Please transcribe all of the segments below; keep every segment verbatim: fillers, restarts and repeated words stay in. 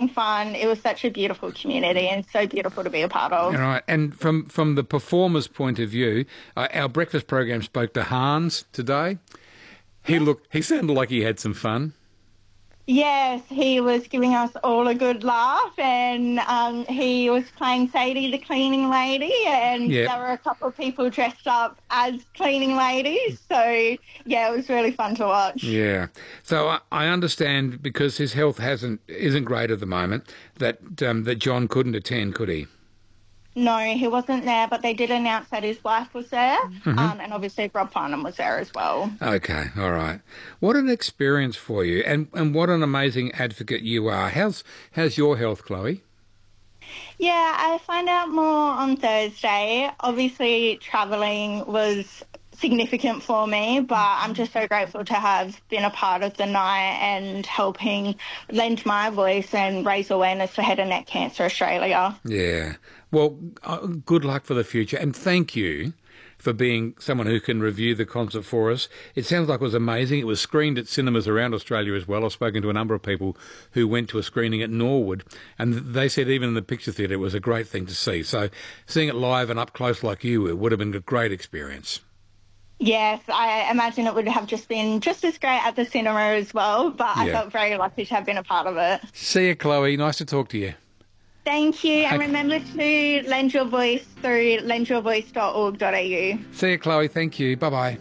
having fun. It was such a beautiful community and so beautiful to be a part of. All right. And from, from the performer's point of view, uh, our breakfast program spoke to Hans today. He looked, he sounded like he had some fun. Yes, he was giving us all a good laugh, and um, he was playing Sadie the cleaning lady, and Yep. there were a couple of people dressed up as cleaning ladies. So, yeah, it was really fun to watch. Yeah. So I, I understand, because his health hasn't isn't great at the moment, that um, that John couldn't attend, could he? No, he wasn't there, but they did announce that his wife was there, Mm-hmm. um, and obviously Rob Farnham was there as well. Okay, all right. What an experience for you, and and what an amazing advocate you are. How's how's your health, Chloe? Yeah, I find out more on Thursday. Obviously, travelling was significant for me, but I'm just so grateful to have been a part of the night and helping lend my voice and raise awareness for Head and Neck Cancer Australia. Yeah. Well, uh, good luck for the future, and thank you for being someone who can review the concert for us. It sounds like it was amazing. It was screened at cinemas around Australia as well. I've spoken to a number of people who went to a screening at Norwood, and they said even in the picture theatre it was a great thing to see. So seeing it live and up close like you, it would have been a great experience. Yes, I imagine it would have just been just as great at the cinema as well, but I Yeah. felt very lucky to have been a part of it. See you, Chloe. Nice to talk to you. Thank you, and remember to lend your voice through lend your voice dot org dot a u. See you, Chloe. Thank you. Bye-bye.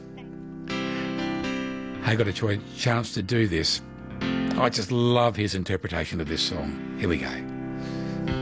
I got a choi- chance to do this. I just love his interpretation of this song. Here we go.